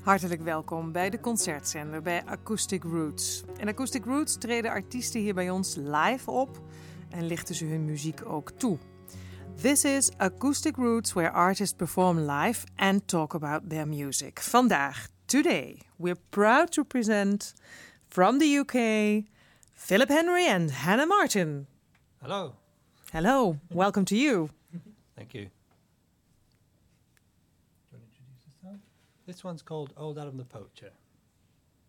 Hartelijk welkom bij de concertzender bij Acoustic Roots. In Acoustic Roots treden artiesten hier bij ons live op en lichten ze hun muziek ook toe. This is Acoustic Roots, where artists perform live and talk about their music. Vandaag, today, we're proud to present from the UK, Philip Henry and Hannah Martin. Hello. Hello, welcome to you. Thank you. Do you want to introduce this song? This one's called Old Adam the Poacher.